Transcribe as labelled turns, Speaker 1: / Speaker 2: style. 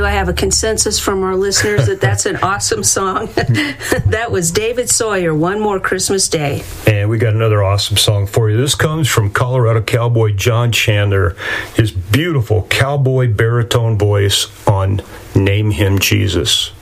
Speaker 1: do I have a consensus from our listeners that that's an awesome song? That was David Sawyer, One More Christmas Day.
Speaker 2: And we got another awesome song for you. This comes from Colorado cowboy John Chandler, his beautiful cowboy baritone voice on Name Him Jesus.